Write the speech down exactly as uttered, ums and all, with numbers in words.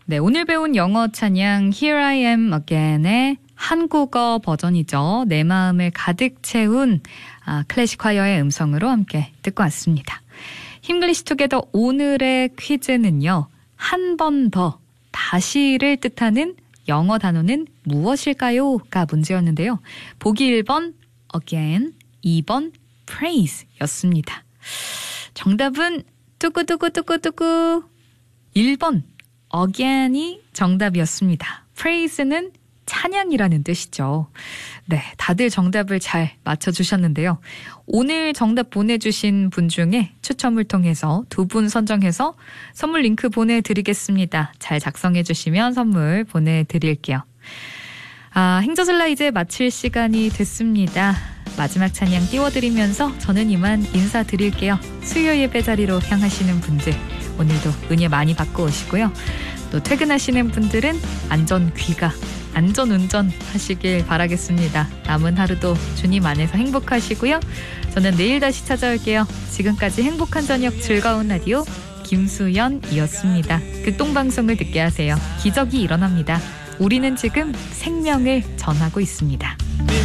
네, 오늘 배운 영어 찬양 Here I Am Again의 한국어 버전이죠. 내 마음을 가득 채운 아, 클래식 콰이어의 음성으로 함께 듣고 왔습니다. 잉글리시 투게더 오늘의 퀴즈는요. 한 번 더, 다시를 뜻하는 영어 단어는 무엇일까요? 가 문제였는데요. 보기 일 번 again, 이 번 praise 였습니다. 정답은 뚜구뚜구뚜구뚜구 일 번 again이 정답이었습니다. praise는 찬양이라는 뜻이죠. 네, 다들 정답을 잘 맞춰주셨는데요. 오늘 정답 보내주신 분 중에 추첨을 통해서 두 분 선정해서 선물 링크 보내드리겠습니다. 잘 작성해주시면 선물 보내드릴게요. 아, 행저슬라 이제 마칠 시간이 됐습니다. 마지막 찬양 띄워드리면서 저는 이만 인사드릴게요. 수요 예배 자리로 향하시는 분들 오늘도 은혜 많이 받고 오시고요. 또 퇴근하시는 분들은 안전 귀가 안전운전 하시길 바라겠습니다. 남은 하루도 주님 안에서 행복하시고요. 저는 내일 다시 찾아올게요. 지금까지 행복한 저녁 즐거운 라디오 김수연이었습니다. 극동방송을 듣게 하세요. 기적이 일어납니다. 우리는 지금 생명을 전하고 있습니다.